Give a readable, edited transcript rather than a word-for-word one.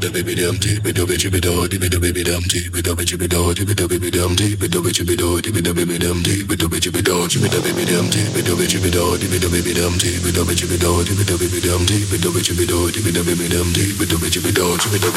the baby dum tea, with the bitchy bit with the baby dum tea, with the bitchy bit with the baby dum tea, with the bitchy bit with the baby dum tea, with the bitchy bit with the baby dum tea, with the bitchy bit with the baby dum tea, with the bitchy bit with the baby dum tea, with the bitchy bit with the baby dum tea, with the bitchy bit with the